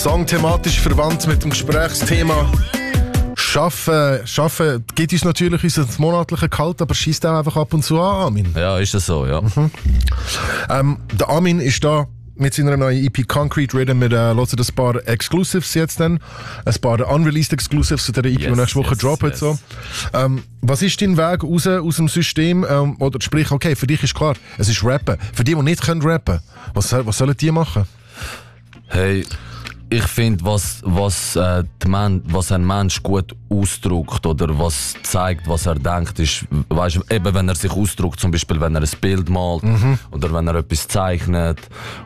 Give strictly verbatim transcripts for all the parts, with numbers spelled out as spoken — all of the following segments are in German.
Song thematisch verwandt mit dem Gesprächsthema. Schaffen, Schaffen gibt uns natürlich unser monatliches Gehalt, aber schießt auch einfach ab und zu an, Armin. Ja, ist das so, ja. Mhm. Ähm, der Armin ist da mit seiner neuen E P Concrete Rhythm. Wir äh, hören ein paar Exclusives jetzt dann. Ein paar Unreleased Exclusives zu der E P, die yes, nächste Woche yes, droppen. Yes. So. Ähm, was ist dein Weg raus aus dem System? Ähm, oder sprich, okay, für dich ist klar, es ist Rappen. Für die, die nicht können rappen, was, was sollen die machen? Hey, ich finde, was, was, äh, Man- was ein Mensch gut ausdrückt oder was zeigt, was er denkt, ist, weißt, eben wenn er sich ausdrückt, zum Beispiel wenn er ein Bild malt mhm. oder wenn er etwas zeichnet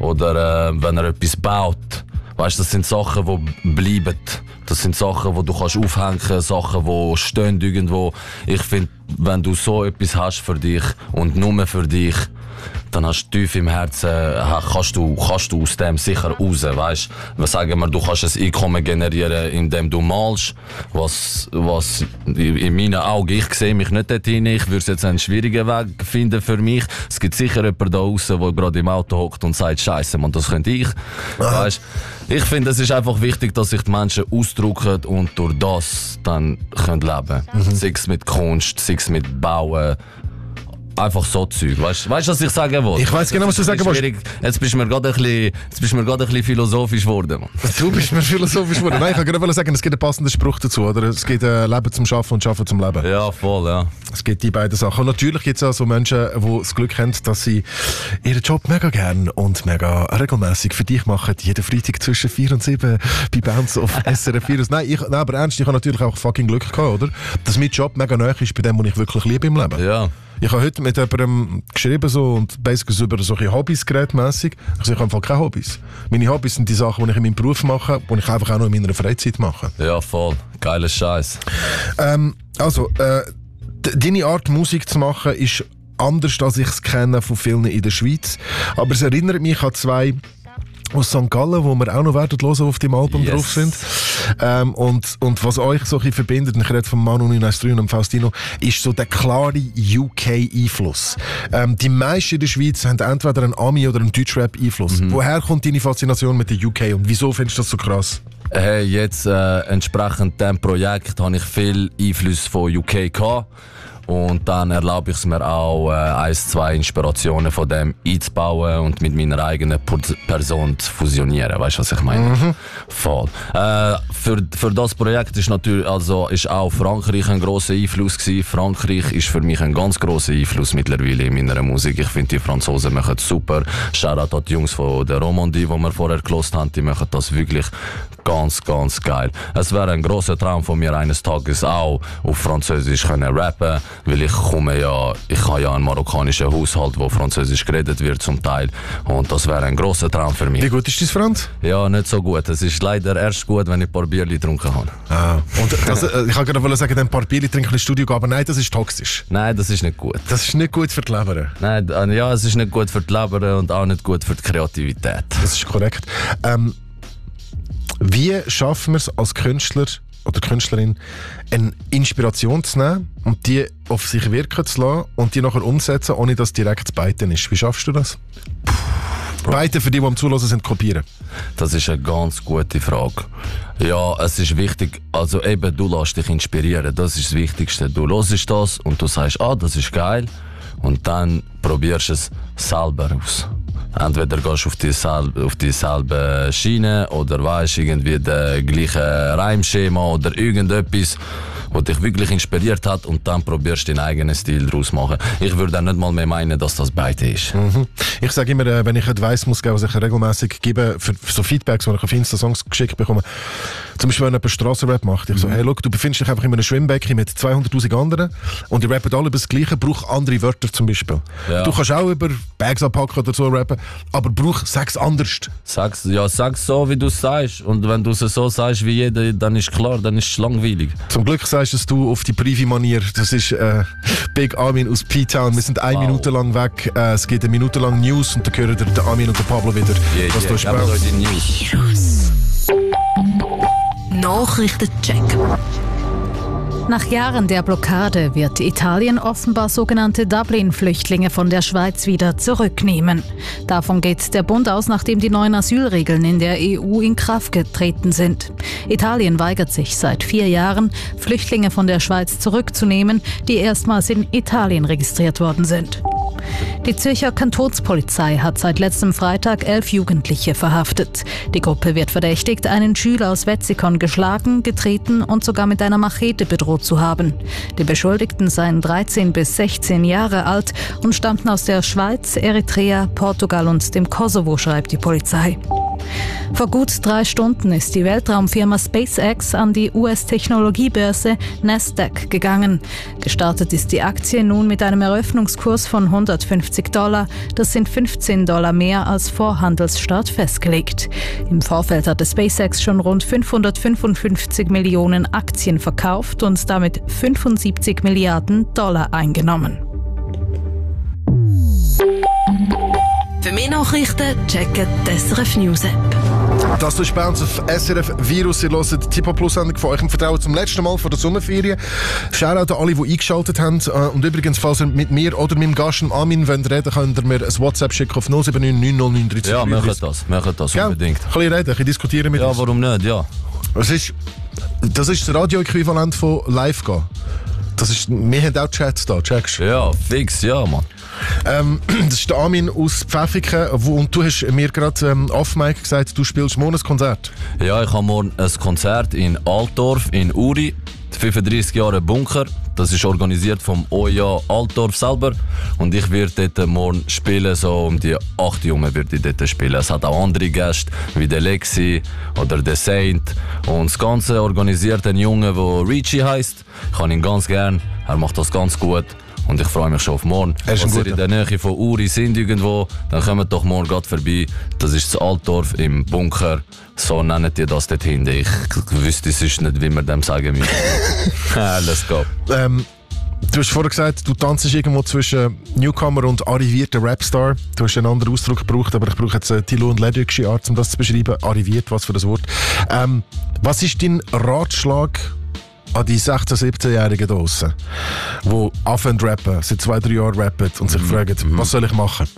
oder äh, wenn er etwas baut. Weißt, das sind Sachen, die bleiben. Das sind Sachen, die du kannst aufhängen kannst, Sachen, die stehen irgendwo. Ich finde, wenn du so etwas hast für dich und nur für dich, dann hast du tief im Herzen, kannst du, kannst du aus dem sicher raus, weißt? Wir sagen wir, du kannst ein Einkommen generieren, indem du malst, was, was in meinen Augen, ich sehe mich nicht dorthin, ich würde jetzt einen schwierigen Weg finden für mich. Es gibt sicher jemanden da draussen, der gerade im Auto hockt und sagt, Scheiße, man, das könnte ich, weißt? Ich finde, es ist einfach wichtig, dass sich die Menschen ausdrücken und durch das dann können leben. Mhm. Sei es mit Kunst, sei es mit Bauen, einfach so Zeug. Weißt du, was ich sagen will? Ich weiss genau, was du sagen willst. Jetzt bist du mir gerade ein bisschen, jetzt bist du mir gerade ein bisschen philosophisch geworden. Du bist mir philosophisch geworden. Nein, ich wollte gerade sagen, es gibt einen passenden Spruch dazu, oder? Es gibt äh, Leben zum Schaffen und Schaffen zum Leben. Ja, voll, ja. Es gibt die beiden Sachen. Und natürlich gibt es auch so Menschen, die das Glück haben, dass sie ihren Job mega gern und mega regelmäßig für dich machen. Jeden Freitag zwischen vier und sieben bei Bounce auf S R F vier. Nein, ich, nein, aber ernst, ich habe natürlich auch fucking Glück gehabt, oder? Dass mein Job mega nahe ist bei dem, was ich wirklich liebe im Leben. Ja. Ich habe heute mit jemandem geschrieben so, und basically über solche Hobbys gerätmässig. Also ich habe einfach keine Hobbys. Meine Hobbys sind die Sachen, die ich in meinem Beruf mache, die ich einfach auch noch in meiner Freizeit mache. Ja, voll. Geiler Scheiß. Ähm, also, äh, deine Art Musik zu machen ist anders, als ich es kenne von vielen in der Schweiz. Aber es erinnert mich an zwei aus Sankt Gallen, wo wir auch noch werden hören, auf dem Album yes. drauf sind. Ähm, und, und was euch so ein bisschen verbindet, und ich rede von Manu neun eins drei und Faustino, ist so der klare U K-Einfluss. Ähm, die meisten in der Schweiz haben entweder einen Ami- oder einen Deutschrap-Einfluss. Mhm. Woher kommt deine Faszination mit der U K und wieso findest du das so krass? Hey, jetzt äh, entsprechend diesem Projekt habe ich viel Einfluss von U K gehabt. Und dann erlaube ich es mir auch, äh, ein, zwei Inspirationen von dem einzubauen und mit meiner eigenen Person zu fusionieren. Weißt du, was ich meine? Mhm. Voll. Äh, für, für das Projekt ist natürlich, also ist auch Frankreich ein grosser Einfluss gewesen. Frankreich ist für mich ein ganz grosser Einfluss mittlerweile in meiner Musik. Ich finde, die Franzosen machen es super. Shoutout an die Jungs von der Romandie, die wir vorher gehört haben, die machen das wirklich ganz, ganz geil. Es wäre ein grosser Traum von mir, eines Tages auch auf Französisch können rappen. Weil ich komme ja, ich habe ja einen marokkanischen Haushalt, wo Französisch geredet wird zum Teil. Und das wäre ein grosser Traum für mich. Wie gut ist das Franz? Ja, nicht so gut. Es ist leider erst gut, wenn ich ein paar Bierchen getrunken habe. Ah. Und das, äh, ich wollte gerade sagen, ein paar Bierchen trinken ins Studio gehen, aber nein, das ist toxisch. Nein, das ist nicht gut. Das ist nicht gut für die Leber. Nein, ja, es ist nicht gut für die Leber und auch nicht gut für die Kreativität. Das ist korrekt. Ähm, wie schaffen wir es als Künstler oder Künstlerin, eine Inspiration zu nehmen und die auf sich wirken zu lassen und die nachher umsetzen, ohne dass direkt das Beiten ist? Wie schaffst du das? Beiten für die, die am Zuhören sind, kopieren. Das ist eine ganz gute Frage. Ja, es ist wichtig, also eben, du lässt dich inspirieren, das ist das Wichtigste. Du hörst das und du sagst, ah, das ist geil, und dann probierst du es selber aus. Entweder gehst du auf dieselbe, auf dieselbe Schiene oder weißt irgendwie das gleiche Reimschema oder irgendetwas, was dich wirklich inspiriert hat, und dann probierst du deinen eigenen Stil daraus machen. Ich würde auch nicht mal mehr meinen, dass das beide ist. Mhm. Ich sage immer, wenn ich Advice muss geben, was ich regelmäßig gebe, für, für so Feedbacks, die ich auf Insta-Songs geschickt bekomme, zum Beispiel, wenn jemand Strassenrap macht, ich so, hey, look, du befindest dich einfach in einem Schwimmbecken mit zweihunderttausend anderen und die rappen alle über das Gleiche, brauch andere Wörter zum Beispiel. Ja. Du kannst auch über Bags abpacken oder so rappen, aber brauch, sag's anders. Sag's, ja, sag's so, wie du es sagst, und wenn du es so sagst wie jeder, dann ist klar, dann ist es langweilig. Zum Glück sagst es du auf die Privi-Manier. Das ist äh, Big Armin aus P-Town. Wir sind eine wow. Minute lang weg. Äh, es geht eine Minute lang News und dann hören der Armin und der Pablo wieder. Yeah, was yeah, du hast die News. Nachrichtencheck. Nach Jahren der Blockade wird Italien offenbar sogenannte Dublin-Flüchtlinge von der Schweiz wieder zurücknehmen. Davon geht der Bund aus, nachdem die neuen Asylregeln in der E U in Kraft getreten sind. Italien weigert sich seit vier Jahren, Flüchtlinge von der Schweiz zurückzunehmen, die erstmals in Italien registriert worden sind. Die Zürcher Kantonspolizei hat seit letztem Freitag elf Jugendliche verhaftet. Die Gruppe wird verdächtigt, einen Schüler aus Wetzikon geschlagen, getreten und sogar mit einer Machete bedroht zu haben. Die Beschuldigten seien dreizehn bis sechzehn Jahre alt und stammten aus der Schweiz, Eritrea, Portugal und dem Kosovo, schreibt die Polizei. Vor gut drei Stunden ist die Weltraumfirma SpaceX an die U S-Technologiebörse Nasdaq gegangen. Gestartet ist die Aktie nun mit einem Eröffnungskurs von hundertfünfzig Dollar. Das sind fünfzehn Dollar mehr als vor Handelsstart festgelegt. Im Vorfeld hatte SpaceX schon rund fünfhundertfünfundfünfzig Millionen Aktien verkauft und damit fünfundsiebzig Milliarden Dollar eingenommen. Für mehr Nachrichten checken die S R F News App. Das ist bei uns auf S R F Virus. Ihr hört die Tipo Plus Sendung von euch im Vertrauen zum letzten Mal vor der Sommerferien. Shoutout an alle, die eingeschaltet haben. Und übrigens, falls ihr mit mir oder mit dem Gast Armin wollt reden, könnt ihr mir ein WhatsApp schicken auf null sieben neun neun null neun drei zwei. Ja, machen das, machen das ja, unbedingt. Ein bisschen reden, ein bisschen diskutieren mit ja, uns. Ja, warum nicht, ja. Das ist das, ist das Radio-Äquivalent von live gehen. Das ist, wir haben auch Chats da, checkst du? Ja, fix, ja, Mann. Ähm, das ist der Armin aus Pfäffiken, wo, und du hast mir gerade ähm, off-mic gesagt, du spielst morgen ein Konzert. Ja, ich habe morgen ein Konzert in Altdorf in Uri, fünfunddreissig Jahre Bunker. Das ist organisiert vom O J A Altdorf selber und ich werde dort morgen spielen, so um die acht Uhr werde ich dort spielen. Es hat auch andere Gäste, wie der Lexi oder der Saint und das Ganze organisiert ein Junge, der Richie heisst. Ich habe ihn ganz gern, er macht das ganz gut. Und ich freue mich schon auf morgen. Falls ihr in der Nähe von Uri sind irgendwo, dann kommt doch morgen gerade vorbei. Das ist das Altdorf im Bunker. So nennen die das dort hinten. Ich wüsste sonst nicht, wie wir dem sagen müssen. Let's go. Ähm, du hast vorher gesagt, du tanzt irgendwo zwischen Newcomer und arrivierter Rapstar. Du hast einen anderen Ausdruck gebraucht, aber ich brauche jetzt eine Thilo und Ledrücksche Art, um das zu beschreiben. Arriviert, was für das Wort. Ähm, was ist dein Ratschlag an die sechzehn-, siebzehnjährigen draussen, die anfangen zu rappen, seit zwei, drei Jahren rappen und sich mm. fragen, was soll ich machen?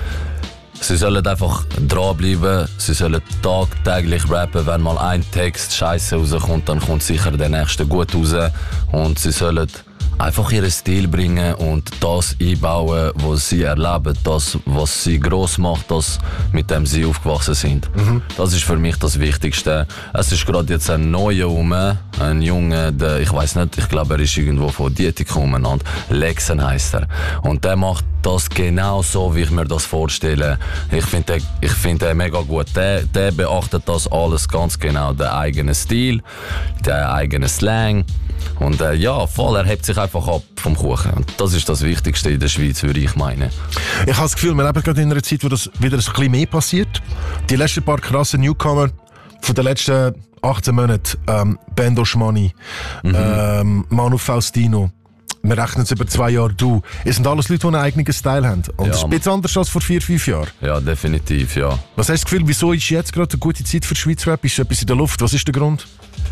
Sie sollen einfach dranbleiben, sie sollen tagtäglich rappen. Wenn mal ein Text scheiße rauskommt, dann kommt sicher der nächste gut raus. Und sie sollen einfach ihren Stil bringen und das einbauen, was sie erleben, das, was sie gross macht, das, mit dem sie aufgewachsen sind. Mhm. Das ist für mich das Wichtigste. Es ist gerade jetzt ein neuer rum, ein Junge, der, ich weiß nicht, ich glaube, er ist irgendwo von Dietik umeinander. Lexen heisst er. Und der macht das genau so, wie ich mir das vorstelle. Ich finde den, ich find den mega gut. Der, der beachtet das alles ganz genau. Der eigene Stil, der eigene Slang. Und äh, ja, voll, er hebt sich einfach ab vom Kuchen. Und das ist das Wichtigste in der Schweiz, würde ich meinen. Ich habe das Gefühl, wir leben gerade in einer Zeit, wo das wieder ein bisschen mehr passiert. Die letzten paar krassen Newcomer von den letzten achtzehn Monaten, ähm, Bendo Schmani, mhm. ähm, Manu Faustino, wir rechnen es über zwei Jahre, du. Es sind alles Leute, die einen eigenen Style haben. Und ja, das ist ein bisschen anders als vor vier, fünf Jahren. Ja, definitiv, ja. Was hast du das Gefühl, wieso ist jetzt gerade eine gute Zeit für Schweizer Rap? Ist etwas in der Luft? Was ist der Grund?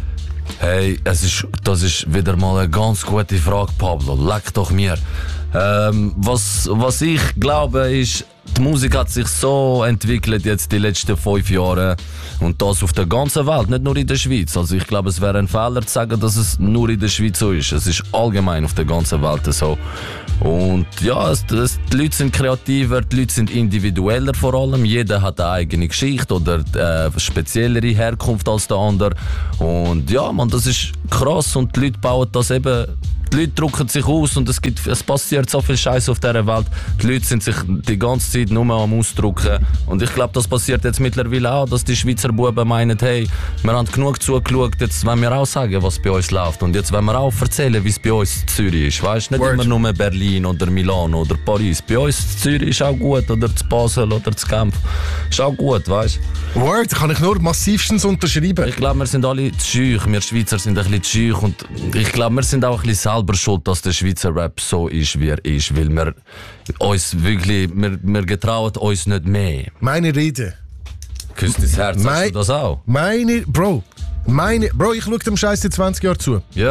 Hey, es ist, das ist wieder mal eine ganz gute Frage, Pablo. Leck doch mir. Ähm, was, was ich glaube, ist, die Musik hat sich so entwickelt jetzt die letzten fünf Jahre und das auf der ganzen Welt, nicht nur in der Schweiz. Also ich glaube, es wäre ein Fehler zu sagen, dass es nur in der Schweiz so ist. Es ist allgemein auf der ganzen Welt so. Und ja, es, es, die Leute sind kreativer, die Leute sind individueller vor allem. Jeder hat eine eigene Geschichte oder äh, speziellere Herkunft als der andere. Und ja, man, das ist krass und die Leute bauen das eben. Die Leute drucken sich aus und es, gibt, es passiert so viel Scheiß auf dieser Welt. Die Leute sind sich die ganze Zeit nur am Ausdrucken. Und ich glaube, das passiert jetzt mittlerweile auch, dass die Schweizer Buben meinen, hey, wir haben genug zugeschaut, jetzt wollen wir auch sagen, was bei uns läuft. Und jetzt wollen wir auch erzählen, wie es bei uns in Zürich ist. Weißt? Nicht Word. Immer nur Berlin oder Milano oder Paris. Bei uns in Zürich ist auch gut, oder zu Basel oder zu Genf. Ist auch gut, weißt du? Word, kann ich nur massivstens unterschreiben. Ich glaube, wir sind alle zu schüch. Wir Schweizer sind ein bisschen zu schüch. Und ich glaube, wir sind auch ein bisschen selber schuld, dass der Schweizer Rap so ist, wie er ist, weil wir uns wirklich, wir, wir getrauen uns nicht mehr. Meine Rede. Küss dein Herz, sagst mein, du das auch? Meine, Bro, meine, Bro, ich schaue dem Scheiß seit zwanzig Jahren zu. Ja.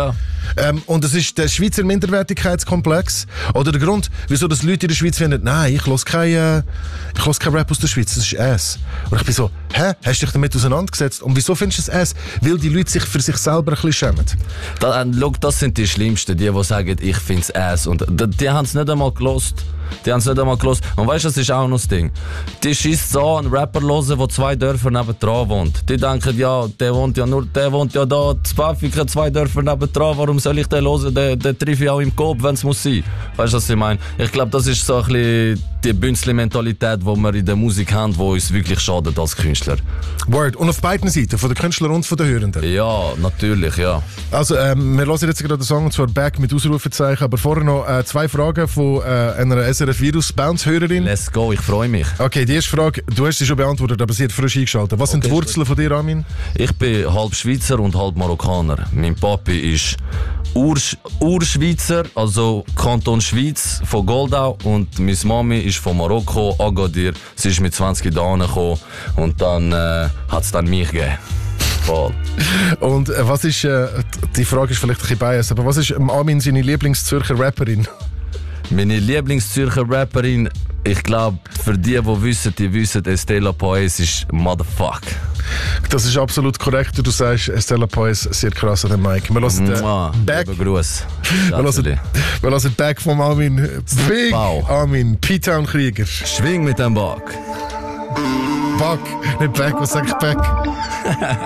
Ähm, und das ist der Schweizer Minderwertigkeitskomplex. Oder der Grund, wieso das Leute in der Schweiz finden, nein, ich höre keinen äh, kein Rap aus der Schweiz, das ist Ass. Und ich bin so, hä, hast du dich damit auseinandergesetzt? Und wieso findest du es Ass? Weil die Leute sich für sich selber ein bisschen schämen. Da, äh, schau, das sind die Schlimmsten, die, die sagen, ich find's Ass. Und die, die haben es nicht einmal gelost. Die haben es nicht einmal gelost. Und weißt du, das ist auch noch das Ding. Die schießt so einen Rapper hören, der zwei Dörfer nebendran wohnt. Die denken, ja, der wohnt ja nur, der wohnt ja da, in Pfäffiken, zwei Dörfer nebendran, warum soll ich den hören? Den, den treffe ich auch im Coop, wenn es muss sein. Weißt du, was ich meine? Ich glaube, das ist so ein bisschen die Bünzli-Mentalität, die wir in der Musik haben, die uns wirklich schadet als Künstler. Word. Und auf beiden Seiten, von den Künstlern und von den Hörenden. Ja, natürlich, ja. Also, ähm, wir hören jetzt gerade den Song, und zwar Back mit Ausrufezeichen, aber vorher noch äh, zwei Fragen von äh, einer S R F Virus Bounce-Hörerin. Let's go, ich freue mich. Okay, die erste Frage, du hast sie schon beantwortet, aber sie hat frisch eingeschaltet. Was Okay, sind die Wurzeln von dir, Armin? Ich bin halb Schweizer und halb Marokkaner. Mein Papi ist Ursch- Urschweizer, also Kanton Schweiz von Goldau, und meine Mami ist von Marokko, Agadir. Sie ist mit zwanzig da gekommen und dann äh, hat es dann mich gegeben. Voll. Und äh, was ist, äh, die Frage ist vielleicht ein bisschen biased, aber was ist ähm, Armin seine Lieblings-Zürcher Rapperin? Meine Lieblings-Zürcher Rapperin, ich glaube, für die, die wissen, die wissen, Estella Paes ist Motherfuck. Das ist absolut korrekt. Du sagst Estella Paes sehr krass an den Mic. Wir hören den Mua, Back. lieber Gruß. Wir hören, wir hören Back von Armin. Big Wow. Armin, P-Town Krieger. Schwing mit dem Back. Back, nicht Back, was sag ich Back?